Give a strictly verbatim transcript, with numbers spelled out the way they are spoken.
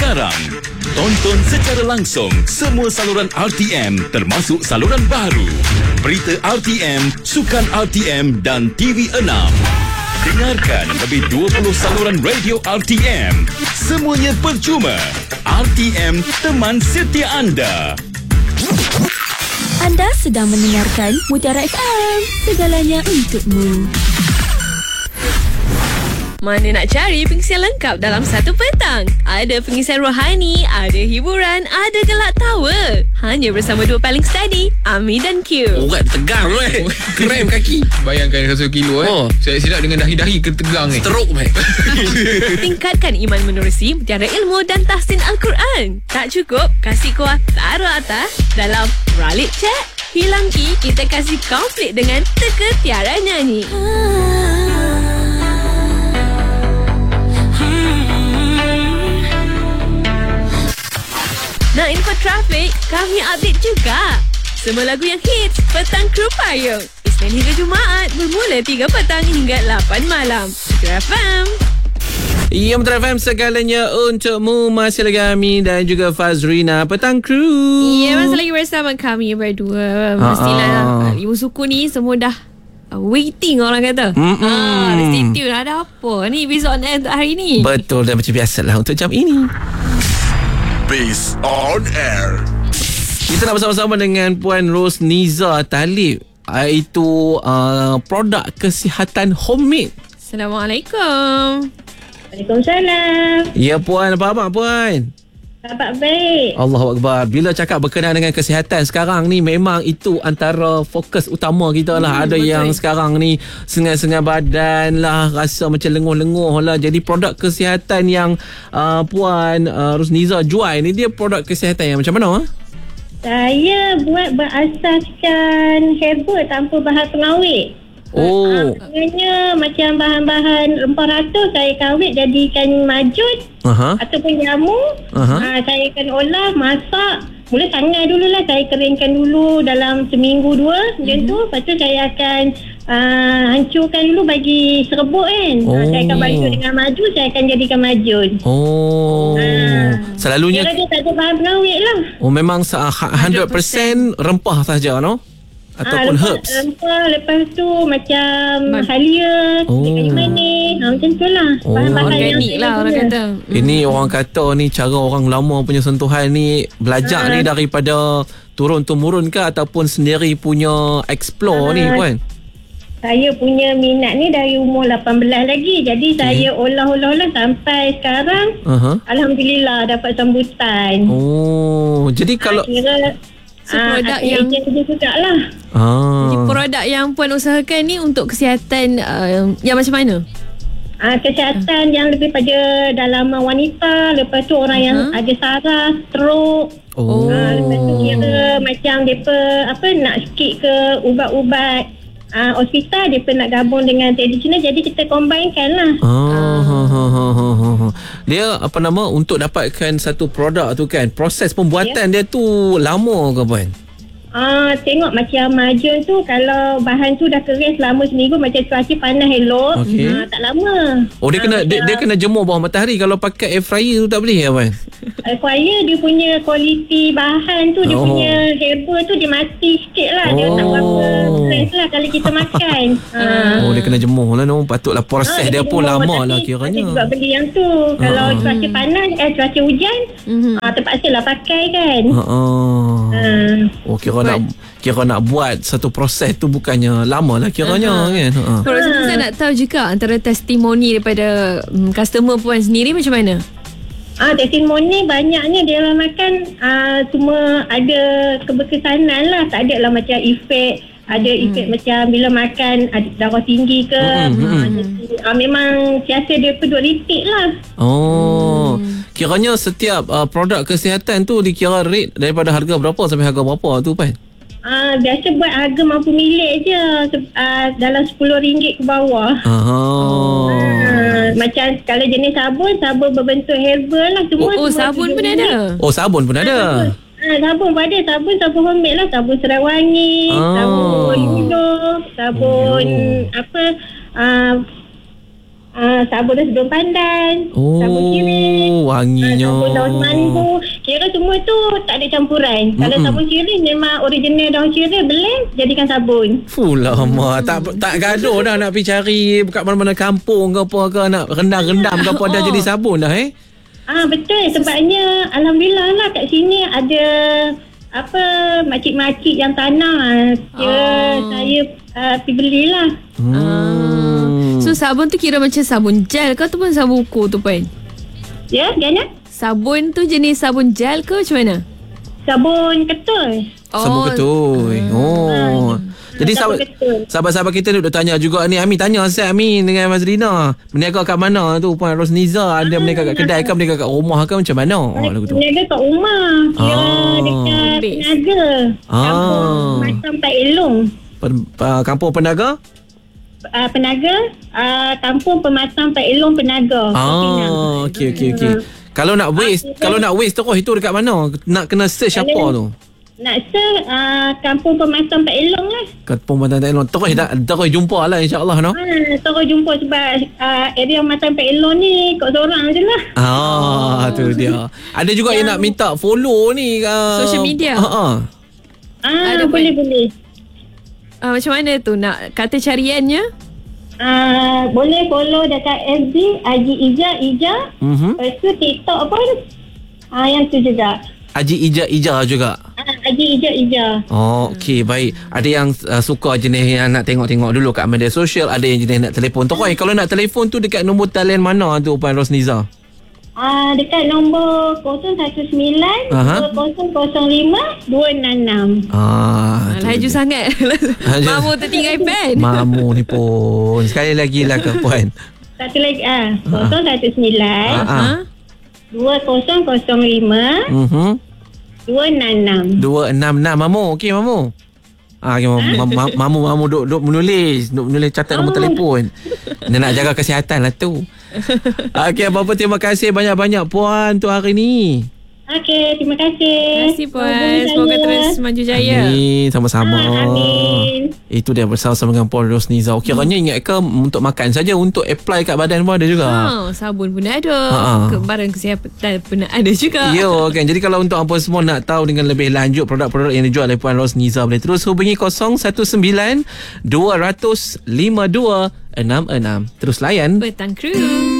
sekarang. Tonton secara langsung semua saluran R T M termasuk saluran baru, berita R T M, sukan R T M dan T V enam. Dengarkan lebih dua puluh saluran radio R T M. Semuanya percuma. R T M, teman setia anda. Anda sedang mendengarkan Mutiara F M. Segalanya untukmu. Mana nak cari pengisian lengkap dalam satu petang? Ada pengisian rohani, ada hiburan, ada gelak tawa. Hanya bersama dua paling steady, Ami dan Q. Urat tegang tu eh. Krem kaki. Bayangkan seratus kilo eh. Oh. Saya silap dengan dahi-dahi ketegang ni. Teruk meh. Tingkatkan iman menerusi mutiara ilmu dan tahsin Al-Quran. Tak cukup? Kasih kuah taruh atas dalam Ralik Cek. Hilang ki, kita kasih konflik dengan teka tiara nyanyi. Nak info trafik? Kami update juga. Semua lagu yang hits, Petang Kru Payung. Isnin hingga Jumaat, bermula tiga petang hingga lapan malam. Mutiara F M. Ya, Mutiara F M, segalanya untukmu. Masih lagi Ami dan juga Fazrina, Petang Kru. Ya, masih lagi bersama kami berdua. Mestilah ibu suku ni semua dah waiting, orang kata. Ah, stay tune. Ada apa ni episod untuk hari ni? Betul, dan macam biasalah untuk jam ini. Base on air. Kita nak bersama-sama dengan Puan Rosniza Talib, iaitu uh, produk kesihatan homemade. Assalamualaikum. Waalaikumsalam. Ya Puan, apa khabar Puan? Khabar baik. Allahu Akbar. Bila cakap berkenaan dengan kesihatan sekarang ni, memang itu antara fokus utama kita lah. Hmm, Ada betul. Yang sekarang ni sengal-sengal badan lah, rasa macam lenguh-lenguh lah. Jadi produk kesihatan yang uh, Puan uh, Rosniza jual ni, dia produk kesihatan yang macam mana? Saya buat berasaskan herba tanpa bahan pengawet. Oh. Sebenarnya macam bahan-bahan rempah rata saya kawet jadikan majun uh-huh. ataupun jamu. Uh-huh. Uh, saya akan olah, masak. Mula sangai dululah, saya keringkan dulu dalam seminggu dua macam uh-huh. tu. Lepas tu saya akan uh, hancurkan dulu bagi serbuk kan. Oh. Uh, saya akan balik dengan maju, saya akan jadikan majun. Oh. Uh, Selalunya kira dia tak ada bahan pengawet lah. Oh, memang seratus peratus rempah saja, no? Ataupun ha, lepas, herbs. Lepas, lepas tu macam Man. halia, oh. kayu manis, ha, macam tu lah. Oh. Bahan-bahan organik lah orang kata. Ini hmm. orang kata ni cara orang lama punya sentuhan ni, belajar ha. ni daripada turun-temurun ke ataupun sendiri punya explore ha. ni Puan? Saya punya minat ni dari umur lapan belas lagi. Jadi okay. saya olah-olah-olah sampai sekarang. Uh-huh. Alhamdulillah dapat sambutan. Oh, jadi kalau ha, kira So, ah, produk yang juga lah. Ah. Jadi produk yang Puan usahakan ni untuk kesihatan uh, yang macam mana? Ah, kesihatan uh. yang lebih pada dalaman wanita. Lepas tu orang uh-huh. yang ada saraf, stroke. Oh. Ah, lepas tu kira macam mereka apa nak sikit ke ubat-ubat ah, hospital, mereka nak gabung dengan tradisional. Jadi kita combinekan lah. Ah. Ah. Dia apa nama, untuk dapatkan satu produk tu kan, proses pembuatan yeah. dia tu lama ke Puan? Ah, tengok macam majun tu, kalau bahan tu dah kering selama seminggu, macam cuaca panas elok, okay. ah, tak lama. Oh, dia kena ah, dia, dia kena jemur bawah matahari. Kalau pakai air fryer tu tak boleh ya Puan? Air fryer dia punya kualiti bahan tu, dia oh. punya herba tu dia mati sikit lah. Dia oh. tak berapa fresh lah kalau kita makan. ah. Oh, dia kena jemur lah no. Patutlah proses ah, dia pun lama lah kiranya. Kita juga beli yang tu. Kalau ah. cuaca panas, eh cuaca hujan, mm-hmm. ah, terpaksalah pakai kan. Ah. Ah. Oh, kira nak kira nak buat satu proses tu bukannya lama lah kiranya uh-huh. kan. Uh-huh. Proses uh. saya nak tahu juga antara testimoni daripada um, customer Puan sendiri macam mana? Ah, testimoni banyaknya dia orang makan ah, semua ada keberkesanan lah. Tak ada lah macam efek, ada hmm. efek macam bila makan ada darah tinggi ke. Hmm. Ah, jadi, ah, memang biasa dia pun duk repeat lah. Oh. Hmm. Kiranya setiap uh, produk kesihatan tu dikira rate daripada harga berapa sampai harga berapa tu Puan? Ah, biasa buat harga mampu milik je, ah, dalam sepuluh ringgit ke bawah. Oh. Ah, macam kalau jenis sabun, sabun berbentuk herbal lah semua. Oh, oh sabun pun ada. Oh, sabun pun ada. Ah, Ah, sabun pun ada. Sabun, sabun homemade lah. Sabun serai wangi, oh. sabun yudo, sabun oh. apa, uh, Uh, sabun sebelum pandan, Oh, sabun sirih, wanginya. uh, sabun daun semanggu. Kira semua tu tak ada campuran. Mm-mm. Kalau sabun sirih memang original daun sirih, blend jadikan sabun. Fuh lama. Tak tak gaduh dah nak pergi cari kat mana-mana kampung ke apa ke, nak rendam-rendam ke apa, dah jadi sabun dah eh. Ah betul, sebabnya alhamdulillah lah kat sini ada apa makcik-makcik yang tanah. Kira Oh. saya uh, pergi belilah. Hmm. So sabun tu kira macam sabun gel ke ataupun sabun ukur tu Puan? Ya, Jana? Sabun tu jenis sabun gel ke macam mana? Sabun ketul. Sabun betul. Oh. Jadi sabun sahabat, ketul. sahabat-sahabat kita ni duk tanya juga ni. Ami tanya Ustaz Ami dengan Mas Rina. Berniaga kat mana tu Puan Rosniza? Ada berniaga kat kedai ke, berniaga kat rumah ke, macam mana? Oh, lagu tu. Berniaga kat rumah. Kira Ah. dekat Base. Penaga. Ah. Kampung Macam Pak Elong. Pen- uh, Kampung Penaga? Uh, Penaga. Uh, Kampung Pematang Pak Elong Penaga. Pinang. Ah, okey okey okey. Kalau nak waste, Ah, kalau nak waste terus itu dekat mana? Nak kena search apa Kalau- tu? Nak ser uh, Kampung Pematang Pak Elong lah. Kampung Matang Tak Elong. Terus dah terus jumpa lah insya-Allah no. Ha, terus jumpa sebab uh, area Matang Pak Elong ni kat seorang je lah. Ah, tu dia. Ada juga yang nak minta follow ni uh, Social media. Ha ah. Ah, Ada boleh boleh. Uh, macam mana tu nak kata cariannya? Ah, boleh follow dekat F B Haji Ija Ija. Mhm. Lepas tu TikTok apa? Ah, yang tu juga. Haji Ija Ija juga. Ah, Haji Ija Ija. Oh, okey, baik. Ada yang uh, suka jenis yang nak tengok-tengok dulu kat media sosial, ada yang jenis nak telefon. Terus kalau nak telefon tu dekat nombor talian mana tu Puan Rosniza? Ah, dekat nombor kosong satu sembilan Aha. dua kosong kosong lima dua enam enam. Ah, tu Laju dia. sangat. Mamu tertinggal pen. Mamu ni pun. Sekali lagi lah ke Puan. Satu lagi ah, kosong satu sembilan Ah, ah. Ha? dua kosong kosong lima Mhm. dua enam enam. dua enam enam Mamu. Okey Mamu. Ah, okay, mamu, mamu, mamu, mamu duk, duk menulis, duk menulis catat nombor Oh. telefon. Dia nak jaga kesihatan lah tu. Okey, apa-apa terima kasih banyak-banyak Puan untuk hari ni. Okey, terima kasih. Terima kasih Puan. Semoga terus maju jaya. Amin, sama-sama. Ah, amin. Itu dia bersama-sama dengan Puan Rosniza. Kiranya ingat ke untuk makan saja, untuk apply kat badan pun ada juga. Oh, sabun pun ada. Ha. Ke barang kesihatan pun ada juga. Ya kan. Jadi kalau untuk apa semua nak tahu dengan lebih lanjut produk-produk yang dijual oleh Puan Rosniza, boleh terus hubungi kosong satu sembilan dua kosong lima dua enam enam. Terus layan. Petang Crew.